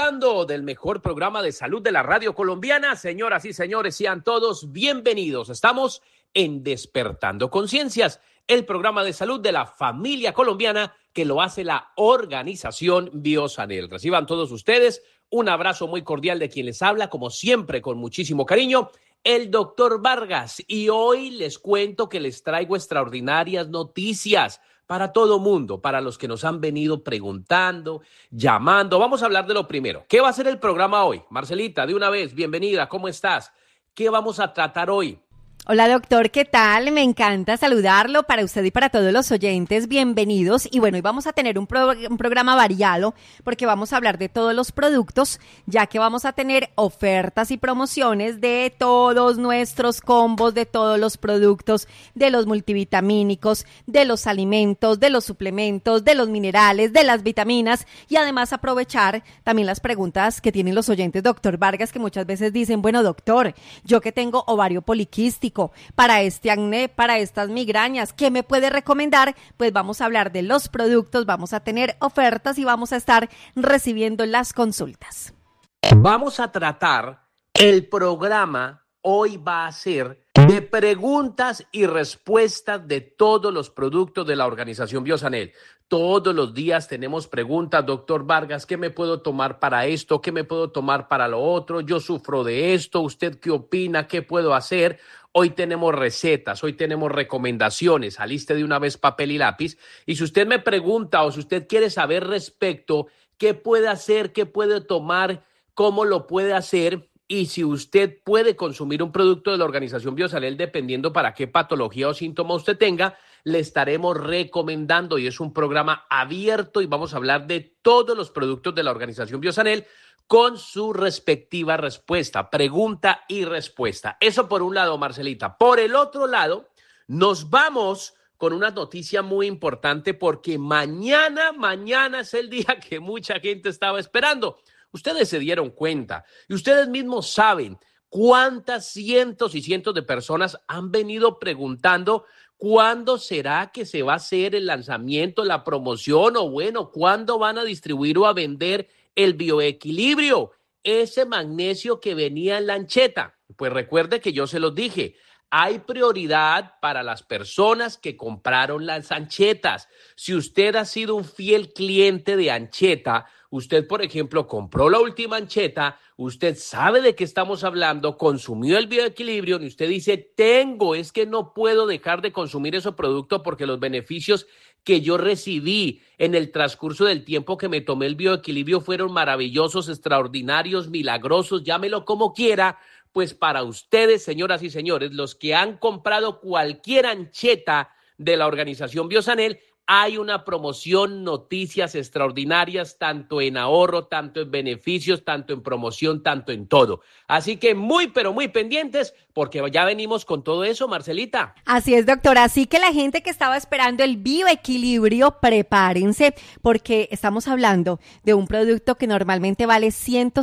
Disfrutando del mejor programa de salud de la radio colombiana. Señoras y señores, sean todos bienvenidos. Estamos en Despertando Conciencias, el programa de salud de la familia colombiana que lo hace la organización Biosanel. Reciban todos ustedes un abrazo muy cordial de quien les habla, como siempre, con muchísimo cariño, el doctor Vargas. Y hoy les cuento que les traigo extraordinarias noticias para todo mundo, para los que nos han venido preguntando, llamando. Vamos a hablar de lo primero. ¿Qué va a ser el programa hoy? Marcelita, de una vez, bienvenida, ¿cómo estás? ¿Qué vamos a tratar hoy? Hola doctor, ¿qué tal? Me encanta saludarlo para usted y para todos los oyentes, bienvenidos. Y bueno, hoy vamos a tener un programa variado porque vamos a hablar de todos los productos, ya que vamos a tener ofertas y promociones de todos nuestros combos, de todos los productos, de los multivitamínicos, de los alimentos, de los suplementos, de los minerales, de las vitaminas y además aprovechar también las preguntas que tienen los oyentes, doctor Vargas, que muchas veces dicen, bueno doctor, yo que tengo ovario poliquístico, para este acné, para estas migrañas, ¿qué me puede recomendar? Pues vamos a hablar de los productos, vamos a tener ofertas y vamos a estar recibiendo las consultas. Vamos a tratar, el programa hoy va a ser de preguntas y respuestas de todos los productos de la organización Biosanel. Todos los días tenemos preguntas, doctor Vargas, ¿qué me puedo tomar para esto? ¿Qué me puedo tomar para lo otro? Yo sufro de esto, ¿usted qué opina? ¿Qué puedo hacer? Hoy tenemos recetas, hoy tenemos recomendaciones, aliste de una vez papel y lápiz. Y si usted me pregunta o si usted quiere saber respecto, ¿qué puede hacer? ¿Qué puede tomar? ¿Cómo lo puede hacer? Y si usted puede consumir un producto de la organización Biosanel, dependiendo para qué patología o síntoma usted tenga, le estaremos recomendando, y es un programa abierto y vamos a hablar de todos los productos de la organización Biosanel con su respectiva respuesta, pregunta y respuesta. Eso por un lado, Marcelita. Por el otro lado, nos vamos con una noticia muy importante porque mañana es el día que mucha gente estaba esperando. Ustedes se dieron cuenta y ustedes mismos saben cuántas cientos y cientos de personas han venido preguntando cuándo será que se va a hacer el lanzamiento, la promoción o bueno, cuándo van a distribuir o a vender el bioequilibrio, ese magnesio que venía en la ancheta. Pues recuerde que yo se los dije, hay prioridad para las personas que compraron las anchetas. Si usted ha sido un fiel cliente de ancheta, usted, por ejemplo, compró la última ancheta, usted sabe de qué estamos hablando, consumió el bioequilibrio y usted dice, es que no puedo dejar de consumir ese producto porque los beneficios que yo recibí en el transcurso del tiempo que me tomé el bioequilibrio fueron maravillosos, extraordinarios, milagrosos, llámelo como quiera. Pues para ustedes, señoras y señores, los que han comprado cualquier ancheta de la organización Biosanel, hay una promoción, noticias extraordinarias, tanto en ahorro, tanto en beneficios, tanto en promoción, tanto en todo. Así que muy, pero muy pendientes, porque ya venimos con todo eso, Marcelita. Así es, doctora. Así que la gente que estaba esperando el bioequilibrio, prepárense, porque estamos hablando de un producto que normalmente vale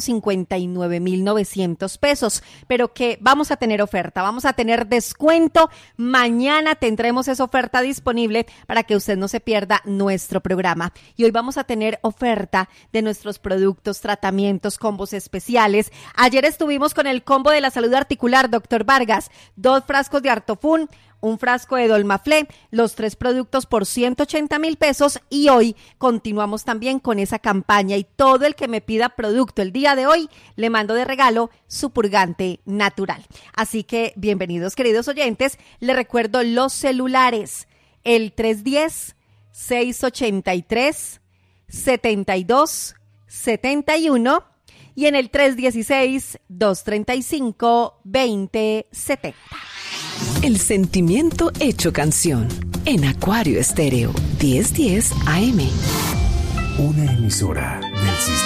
159,900 pesos, pero que vamos a tener oferta, vamos a tener descuento. Mañana tendremos esa oferta disponible para que usted no se pierda nuestro programa. Y hoy vamos a tener oferta de nuestros productos, tratamientos, combos especiales. Ayer estuvimos con el combo de la salud articular, doctor Vargas, 2 frascos de Artofun, un frasco de Dolmaflé, los 3 productos por 180,000 pesos y hoy continuamos también con esa campaña y todo el que me pida producto el día de hoy le mando de regalo su purgante natural. Así que bienvenidos queridos oyentes, les recuerdo los celulares, el 310-683-7271 y en el 316-235-2070. El sentimiento hecho canción en Acuario Estéreo 1010 AM. Una emisora del sistema.